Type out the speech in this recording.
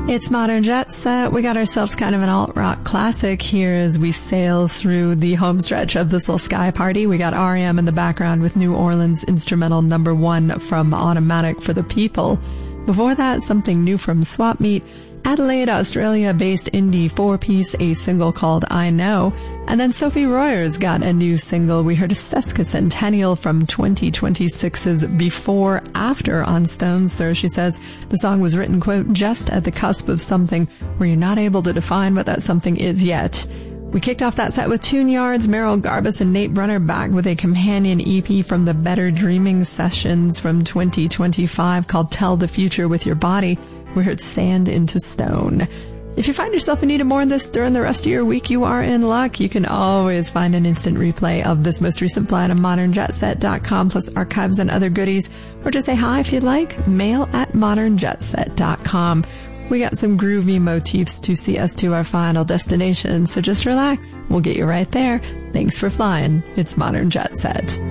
It's Modern Jet Set. We got ourselves kind of an alt-rock classic here as we sail through the home stretch of this little sky party. We got R.E.M. in the background with New Orleans instrumental number 1 from Automatic for the People. Before that, something new from Swap Meet, Adelaide, Australia-based indie 4-piece, a single called I Know. And then Sophie Royer's got a new single. We heard a Sesquicentennial from 2026's Before After on Stones Throw. She says the song was written, quote, just at the cusp of something where you're not able to define what that something is yet. We kicked off that set with Tune Yards, Meryl Garbus and Nate Brunner back with a companion EP from the Better Dreaming Sessions from 2025 called Tell the Future with Your Body. We heard Sand into Stone. If you find yourself in need of more of this during the rest of your week, you are in luck. You can always find an instant replay of this most recent flight on modernjetset.com, plus archives and other goodies. Or just say hi if you'd like, mail@modernjetset.com. We got some groovy motifs to see us to our final destination, so just relax. We'll get you right there. Thanks for flying. It's Modern Jet Set.